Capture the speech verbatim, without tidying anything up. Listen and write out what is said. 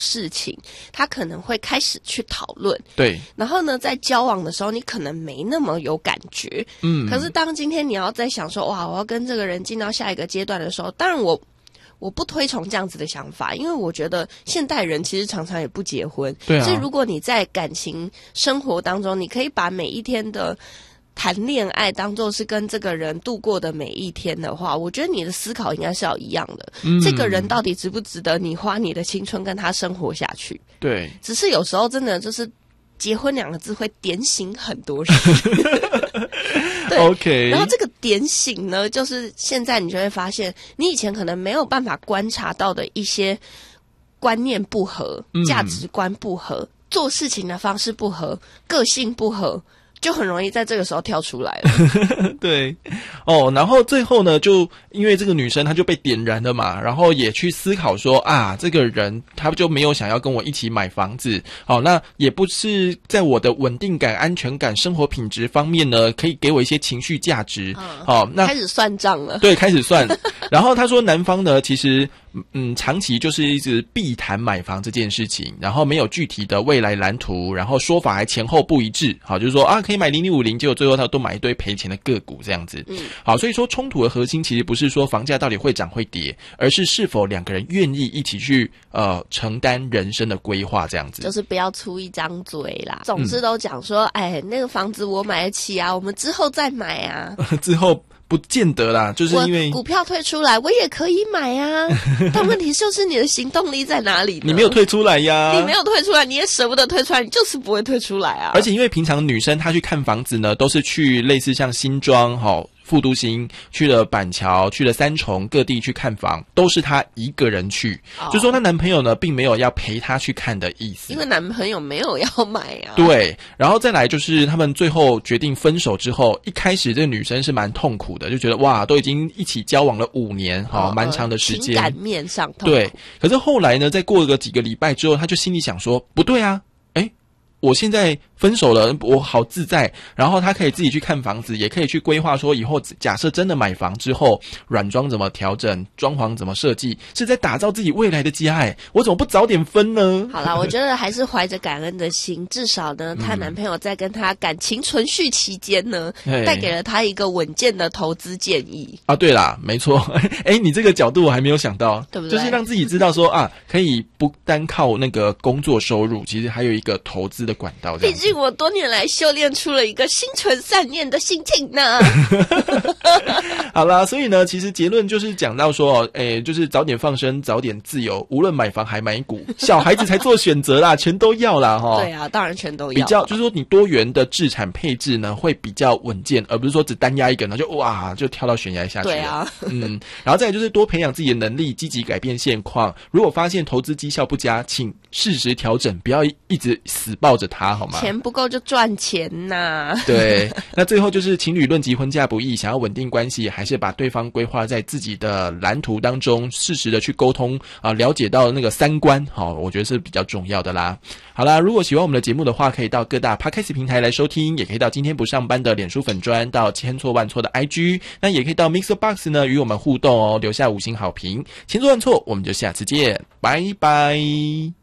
事情，他可能会开始去讨论。 对， 然后呢，在交往的时候，你可能没那么有感觉。嗯，可是当今天你要在想说，哇，我要跟这个人进到下一个阶段的时候，当然我。我不推崇这样子的想法，因为我觉得现代人其实常常也不结婚。 对啊。所以如果你在感情生活当中，你可以把每一天的谈恋爱当作是跟这个人度过的每一天的话，我觉得你的思考应该是要一样的。嗯，这个人到底值不值得你花你的青春跟他生活下去？对，只是有时候真的就是结婚两个字会点醒很多人。对 ，OK。然后这个点醒呢，就是现在你就会发现，你以前可能没有办法观察到的一些观念不合、嗯、价值观不合、做事情的方式不合、个性不合。就很容易在这个时候跳出来了。 对，哦，然后最后呢，就因为这个女生她就被点燃了嘛，然后也去思考说啊，这个人他就没有想要跟我一起买房子，好、哦，那也不是在我的稳定感、安全感、生活品质方面呢，可以给我一些情绪价值。好、嗯哦，那开始算账了。 对，开始算。然后他说，男方呢，其实嗯，长期就是一直避谈买房这件事情，然后没有具体的未来蓝图，然后说法还前后不一致。好，就是说啊。可以买零零五零，结果最后他都买一堆赔钱的个股这样子。嗯，好，所以说冲突的核心其实不是说房价到底会涨会跌，而是是否两个人愿意一起去呃承担人生的规划这样子。 就是不要出一张嘴啦，总是都讲说，嗯、哎，那个房子我买得起啊，我们之后再买啊。 之后。不见得啦，就是因为股票退出来，我也可以买啊。但问题就是你的行动力在哪里呢？ 你没有退出来呀， 你没有退出来，你也舍不得退出来，你就是不会退出来啊。 而且因为平常女生她去看房子呢，都是去类似像新庄齁。副都心去了板桥，去了三重各地去看房，都是她一个人去，哦、就说她男朋友呢并没有要陪她去看的意思， 因为男朋友没有要买啊。 对，然后再来就是他们最后决定分手之后，一开始这个女生是蛮痛苦的，就觉得哇，都已经一起交往了五年，好、哦，蛮长的时间， 情感面上痛苦。 对，可是后来呢，在过个几个礼拜之后，她就心里想说，不对啊，哎。我现在分手了，我好自在，然后他可以自己去看房子，也可以去规划说以后假设真的买房之后，软装怎么调整，装潢怎么设计，是在打造自己未来的家。哎，我怎么不早点分呢？ 好啦，我觉得还是怀着感恩的心，至少呢，她男朋友在跟她感情存续期间呢，嗯、带给了她一个稳健的投资建议。 啊，对啦，没错。哎，你这个角度我还没有想到， 对不对？ 就是让自己知道说啊，可以不单靠那个工作收入，其实还有一个投资的管道。 毕竟我多年来修炼出了一个心存善念的心情呢。 好啦，所以呢，其实结论就是讲到说，诶，就是早点放生，早点自由，无论买房还买股，小孩子才做选择啦，全都要啦齁。 对啊，当然全都要。 比较就是说，你多元的资产配置呢，会比较稳健，而不是说只单压一个，然后就哇就跳到悬崖下去了。 对啊， 嗯，然后再来就是多培养自己的能力，积极改变现况。如果发现投资绩效不佳，请适时调整，不要一直死抱着它，好吗？ 钱不够就赚钱呐。 对，那最后就是情侣论及婚嫁不易，想要稳定关系，还是把对方规划在自己的蓝图当中，适时的去沟通啊、呃，了解到那个三观，好、哦，我觉得是比较重要的啦。好啦，如果喜欢我们的节目的话，可以到各大 Podcast 平台来收听，也可以到今天不上班的脸书粉专，到千错万错的 I G， 那也可以到 Mixer Box 呢与我们互动哦，留下五星好评。千错万错，我们就下次见，拜拜。